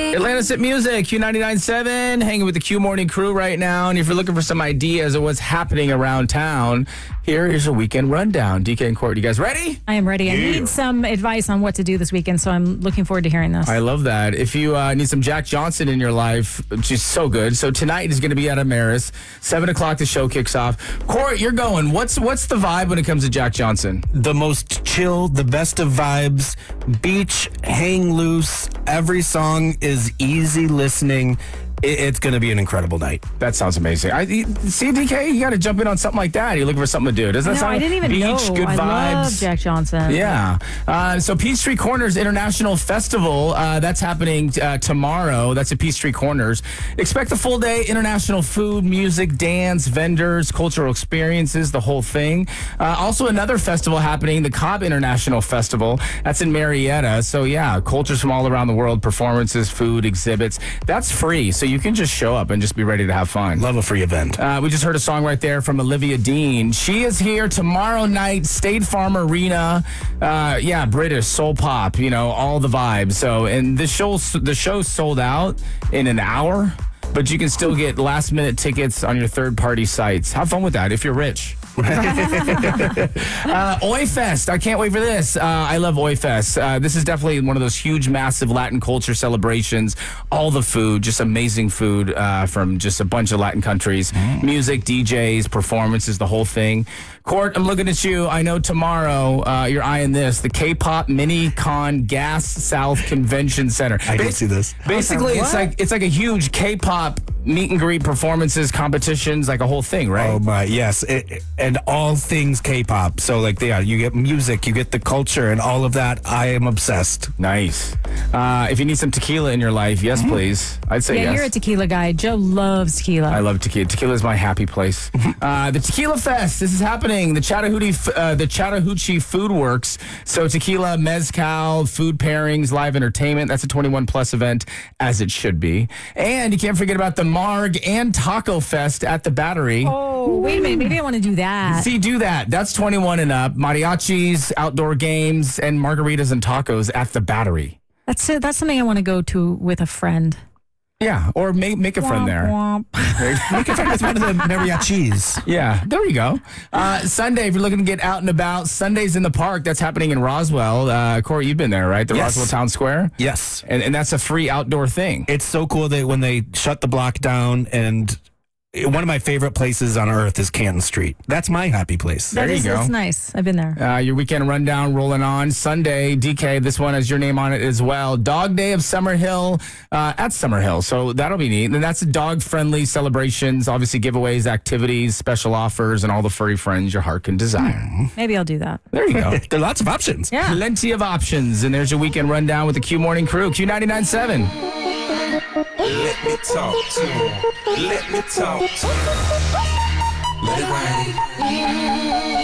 Atlantis at Music, Q99.7, hanging with the Q Morning crew right now. And if you're looking for some ideas of what's happening around town, here is a weekend rundown. DK and Court, you guys ready? I am ready. I need some advice on what to do this weekend, so I'm looking forward to hearing this. I love that. If you need some Jack Johnson in your life, she's so good. So tonight is going to be at Amaris. 7 o'clock, the show kicks off. Court, you're going. What's the vibe when it comes to Jack Johnson? The most chill, the best of vibes, beach, hang loose. Every song is easy listening. It's going to be an incredible night. That sounds amazing. See, DK, you got to jump in on something like that. You're looking for something to do. Does that sound I didn't even beach, know. good vibes? I love Jack Johnson. Yeah. So Peachtree Corners International Festival, that's happening tomorrow. That's at Peachtree Corners. Expect the full day, international food, music, dance, vendors, cultural experiences, the whole thing. Also another festival happening, the Cobb International Festival. That's in Marietta. So yeah, cultures from all around the world, performances, food, exhibits. That's free. So you can just show up and just be ready to have fun. Love a free event. We just heard a song right there from Olivia Dean. She is here tomorrow night, State Farm Arena. British, soul pop, all the vibes. So, and the show's sold out in an hour, but you can still get last minute tickets on your third party sites. Have fun with that if you're rich. Oi Fest. I can't wait for this. I love Oi Fest. This is definitely one of those huge, massive Latin culture celebrations. All the food, just amazing food from just a bunch of Latin countries. Music, DJs, performances, the whole thing. Court, I'm looking at you. I know tomorrow you're eyeing this. The K-pop Mini Con Gas South Convention Center. I did see this. Basically, it's like a huge K-pop meet and greet performances, competitions, like a whole thing, right? Oh my, yes. And all things K-pop. So you get music, you get the culture and all of that. I am obsessed. Nice. If you need some tequila in your life, yes, please. I'd say yes. Yeah, you're a tequila guy. Joe loves tequila. I love tequila. Tequila is my happy place. The Tequila Fest. This is happening. The Chattahoochee Food Works. So tequila, mezcal, food pairings, live entertainment. That's a 21 plus event, as it should be. And you can't forget about the Marg and Taco Fest at the Battery. Oh, wait a minute. Maybe I want to do that. See, do that. That's 21 and up. Mariachis, outdoor games, and margaritas and tacos at the Battery. That's something I want to go to with a friend. Yeah, or make a friend there. Make a friend with one of the mariachis. Yeah, there you go. Sunday, if you're looking to get out and about, Sundays in the Park. That's happening in Roswell. Corey, you've been there, right? The Yes. Roswell Town Square? Yes. And that's a free outdoor thing. It's so cool that when they shut the block down, and one of my favorite places on earth is Canton Street. That's my happy place. There you go. It's nice. I've been there. Your weekend rundown rolling on. Sunday, DK, this one has your name on it as well. Dog Day of Summerhill at Summerhill. So that'll be neat. And that's dog-friendly celebrations, obviously giveaways, activities, special offers, and all the furry friends your heart can desire. Maybe I'll do that. There you go. There are lots of options. Yeah. Plenty of options. And there's your weekend rundown with the Q Morning crew. Q99.7. Let me talk to him. Let me talk to him. Let it rain.